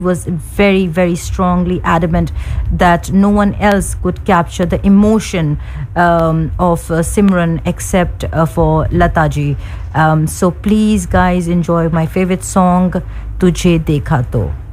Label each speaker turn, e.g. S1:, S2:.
S1: was very, very strongly adamant that no one else could capture the emotion of Simran except for Lataji. So please, guys, enjoy my favorite song, Tujhe Dekha To.